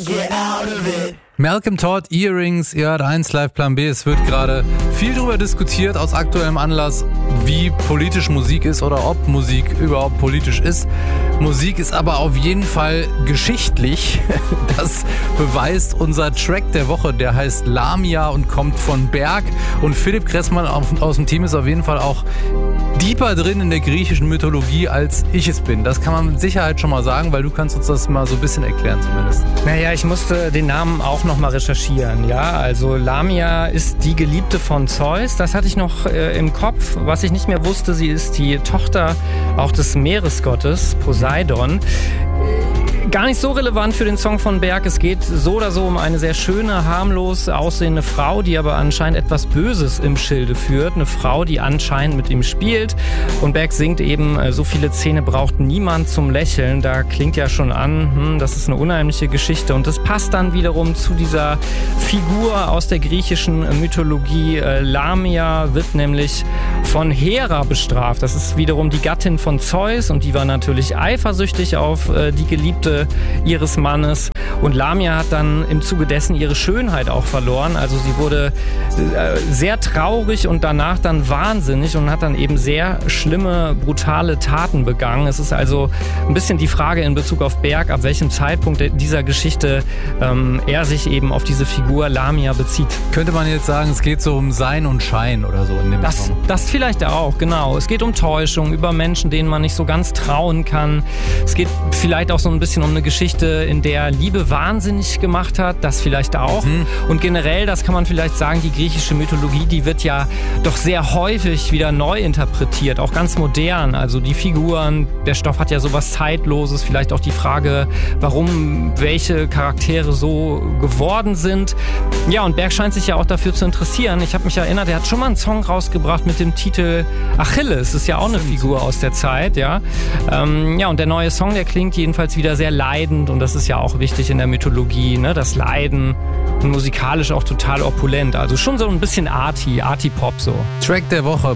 get out of it. Malcolm Todd, Earrings, ihr hört 1 Live Plan B. Es wird gerade viel darüber diskutiert, aus aktuellem Anlass, wie politisch Musik ist oder ob Musik überhaupt politisch ist. Musik ist aber auf jeden Fall geschichtlich. Das beweist unser Track der Woche, der heißt Lamia und kommt von Berg. Und Philipp Kressmann aus dem Team ist auf jeden Fall auch deeper drin in der griechischen Mythologie, als ich es bin. Das kann man mit Sicherheit schon mal sagen, weil du kannst uns das mal so ein bisschen erklären zumindest. Naja, ich musste den Namen auch noch mal recherchieren. Ja, also Lamia ist die Geliebte von Zeus. Das hatte ich noch im Kopf. Was ich nicht mehr wusste, sie ist die Tochter auch des Meeresgottes Poseidon. Gar nicht so relevant für den Song von Berg. Es geht so oder so um eine sehr schöne, harmlos aussehende Frau, die aber anscheinend etwas Böses im Schilde führt. Eine Frau, die anscheinend mit ihm spielt. Und Berg singt eben, so viele Zähne braucht niemand zum Lächeln. Da klingt ja schon an, das ist eine unheimliche Geschichte. Und das passt dann wiederum zu dieser Figur aus der griechischen Mythologie. Lamia wird nämlich von Hera bestraft. Das ist wiederum die Gattin von Zeus und die war natürlich eifersüchtig auf die Geliebte ihres Mannes. Und Lamia hat dann im Zuge dessen ihre Schönheit auch verloren. Also sie wurde sehr traurig und danach dann wahnsinnig und hat dann eben sehr schlimme, brutale Taten begangen. Es ist also ein bisschen die Frage in Bezug auf Berg, ab welchem Zeitpunkt dieser Geschichte er sich eben auf diese Figur Lamia bezieht. Könnte man jetzt sagen, es geht so um Sein und Schein oder so in dem Song? Das vielleicht auch, genau. Es geht um Täuschung, über Menschen, denen man nicht so ganz trauen kann. Es geht vielleicht auch so ein bisschen um eine Geschichte, in der Liebe wahnsinnig gemacht hat, das vielleicht auch. Und generell, das kann man vielleicht sagen, die griechische Mythologie, die wird ja doch sehr häufig wieder neu interpretiert, auch ganz modern. Also die Figuren, der Stoff hat ja sowas Zeitloses, vielleicht auch die Frage, warum welche Charaktere so geworden sind. Ja, und Berg scheint sich ja auch dafür zu interessieren. Ich habe mich erinnert, er hat schon mal einen Song rausgebracht mit dem Titel Achilles, ist ja auch eine Figur aus der Zeit, ja. Ja, und der neue Song, der klingt jedenfalls wieder sehr leidend und das ist ja auch wichtig in der Mythologie, ne? Das Leiden und musikalisch auch total opulent. Also schon so ein bisschen Arty-Pop so. Track der Woche